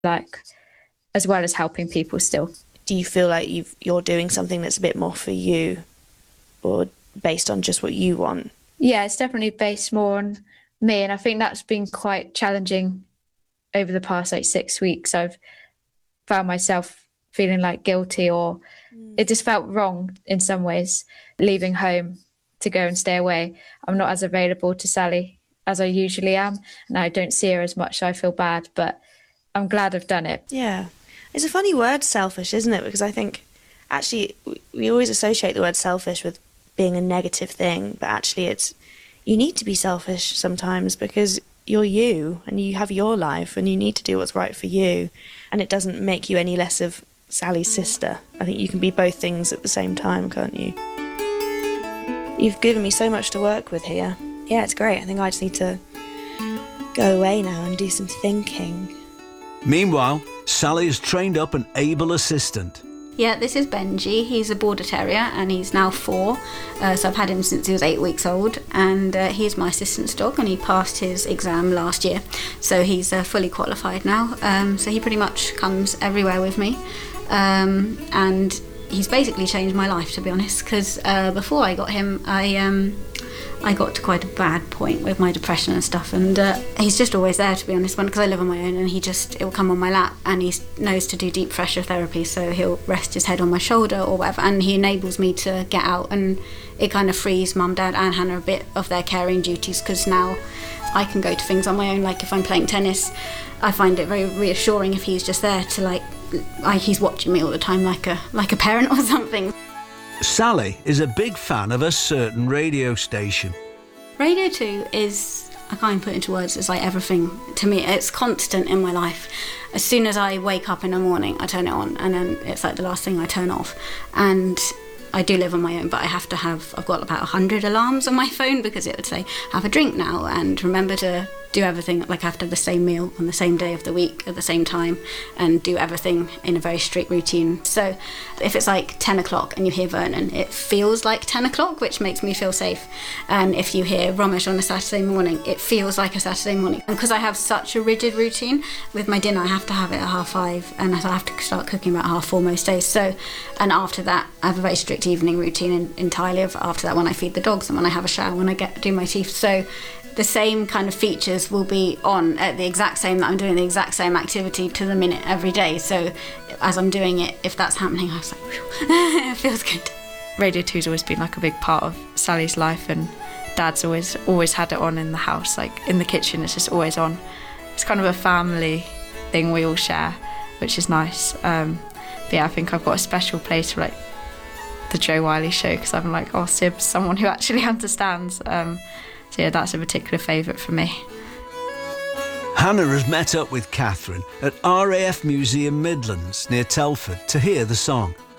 like, as well as helping people still. Do you feel like you're doing something that's a bit more for you, or based on just what you want? Yeah, it's definitely based more on me, and I think that's been quite challenging over the past 6 weeks. I've found myself feeling like guilty, or it just felt wrong in some ways, leaving home to go and stay away. I'm not as available to Sally as I usually am, and I don't see her as much, so I feel bad, but I'm glad I've done it. Yeah. It's a funny word, selfish, isn't it? Because I think actually we always associate the word selfish with being a negative thing, but actually you need to be selfish sometimes because you're you and you have your life and you need to do what's right for you, and it doesn't make you any less of Sally's sister. I think you can be both things at the same time, can't you? You've given me so much to work with here. Yeah, it's great. I think I just need to go away now and do some thinking. Meanwhile, Sally has trained up an able assistant. Yeah, this is Benji. He's a Border Terrier and he's now 4. So I've had him since he was 8 weeks old, and he's my assistant's dog, and he passed his exam last year. So he's fully qualified now. So he pretty much comes everywhere with me. And he's basically changed my life, to be honest, because before I got him, I got to quite a bad point with my depression and stuff, and he's just always there, to be honest, because I live on my own, and it will come on my lap, and he knows to do deep pressure therapy, so he'll rest his head on my shoulder or whatever, and he enables me to get out, and it kind of frees Mum, Dad and Hannah a bit of their caring duties, because now I can go to things on my own. Like if I'm playing tennis, I find it very reassuring if he's just there to he's watching me all the time like a parent or something. Sally is a big fan of a certain radio station. Radio 2 is, I can't even put it into words, it's like everything to me. It's constant in my life. As soon as I wake up in the morning, I turn it on, and then it's like the last thing I turn off. And I do live on my own, but I've got about 100 alarms on my phone, because it would say, have a drink now, and remember to do everything, like I have to have the same meal on the same day of the week at the same time, and do everything in a very strict routine. So if it's like 10 o'clock and you hear Vernon, it feels like 10 o'clock, which makes me feel safe. And if you hear Romesh on a Saturday morning, it feels like a Saturday morning. And because I have such a rigid routine with my dinner, I have to have it at 5:30, and I have to start cooking about 4:30 most days. So, and after that, I have a very strict evening routine entirely after that, when I feed the dogs and when I have a shower, when I do my teeth. So the same kind of features will be on at the exact same, that I'm doing the exact same activity to the minute every day. So as I'm doing it, if that's happening, I was like, it feels good. Radio 2's always been like a big part of Sally's life, and Dad's always had it on in the house, like in the kitchen. It's just always on. It's kind of a family thing we all share, which is nice. But yeah, I think I've got a special place for like the Joe Wiley show, because I'm like, oh, Sib's someone who actually understands. So yeah, that's a particular favourite for me. Hannah has met up with Catherine at RAF Museum Midlands near Telford to hear the song.